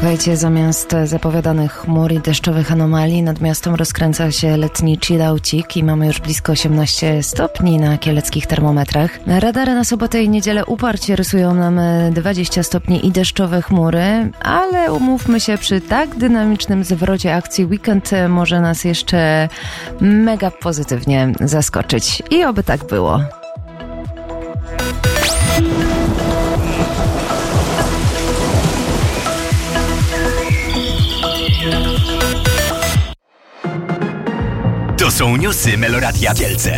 Słuchajcie, zamiast zapowiadanych chmur i deszczowych anomalii nad miastem rozkręca się letni chillaucik i mamy już blisko 18 stopni na kieleckich termometrach. Radary na sobotę i niedzielę uparcie rysują nam 20 stopni i deszczowe chmury, ale umówmy się, przy tak dynamicznym zwrocie akcji weekend może nas jeszcze mega pozytywnie zaskoczyć. I oby tak było. To są newsy Meloradia Kielce.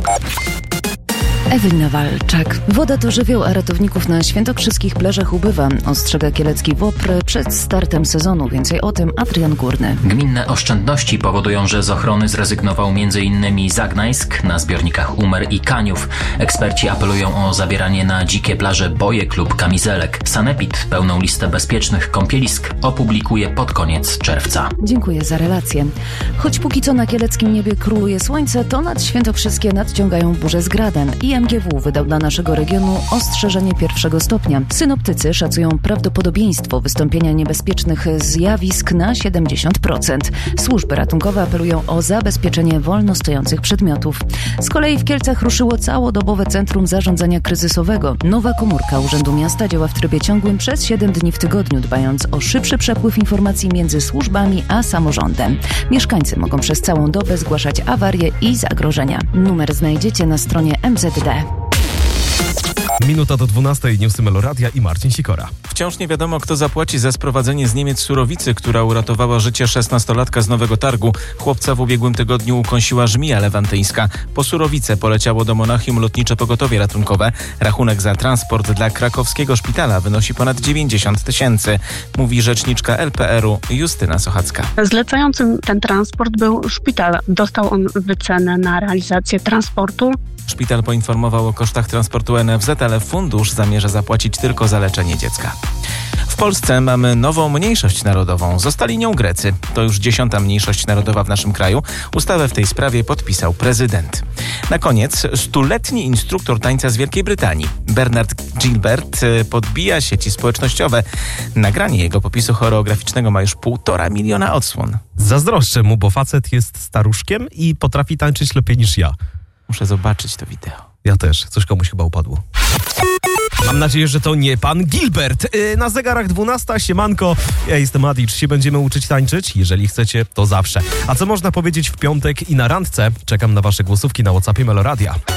Ewelina Walczak. Woda to żywioł, a ratowników na świętokrzyskich plażach ubywa. Ostrzega kielecki WOPR przed startem sezonu. Więcej o tym Adrian Górny. Gminne oszczędności powodują, że z ochrony zrezygnował m.in. Zagnajsk, na zbiornikach Umer i Kaniów. Eksperci apelują o zabieranie na dzikie plaże bojek lub kamizelek. Sanepid pełną listę bezpiecznych kąpielisk opublikuje pod koniec czerwca. Dziękuję za relację. Choć póki co na kieleckim niebie króluje słońce, to nad świętokrzyskie nadciągają burze z gradem. MGW wydał dla naszego regionu ostrzeżenie 1 stopnia. Synoptycy szacują prawdopodobieństwo wystąpienia niebezpiecznych zjawisk na 70%. Służby ratunkowe apelują o zabezpieczenie wolno stojących przedmiotów. Z kolei w Kielcach ruszyło całodobowe Centrum Zarządzania Kryzysowego. Nowa komórka Urzędu Miasta działa w trybie ciągłym przez 7 dni w tygodniu, dbając o szybszy przepływ informacji między służbami a samorządem. Mieszkańcy mogą przez całą dobę zgłaszać awarie i zagrożenia. Numer znajdziecie na stronie MZD. Minuta do 12. Newsy Meloradia i Marcin Sikora. Wciąż nie wiadomo, kto zapłaci za sprowadzenie z Niemiec surowicy, która uratowała życie 16-latka z Nowego Targu. Chłopca w ubiegłym tygodniu ukąsiła żmija lewantyńska. Po surowicę poleciało do Monachium lotnicze pogotowie ratunkowe. Rachunek za transport dla krakowskiego szpitala wynosi ponad 90 000, mówi rzeczniczka LPR-u Justyna Sochacka. Zlecającym ten transport był szpital. Dostał on wycenę na realizację transportu. Szpital poinformował o kosztach transportu NFZ, ale fundusz zamierza zapłacić tylko za leczenie dziecka. W Polsce mamy nową mniejszość narodową. Zostali nią Grecy. To już 10. mniejszość narodowa w naszym kraju. Ustawę w tej sprawie podpisał prezydent. Na koniec 100-letni instruktor tańca z Wielkiej Brytanii. Bernard Gilbert podbija sieci społecznościowe. Nagranie jego popisu choreograficznego ma już 1,5 miliona odsłon. Zazdroszczę mu, bo facet jest staruszkiem i potrafi tańczyć lepiej niż ja. Muszę zobaczyć to wideo. Ja też. Coś komuś chyba upadło. Mam nadzieję, że to nie pan Gilbert. Na zegarach 12, siemanko. Ja jestem Adi. Czy się będziemy uczyć tańczyć? Jeżeli chcecie, to zawsze. A co można powiedzieć w piątek i na randce? Czekam na wasze głosówki na WhatsAppie Meloradia.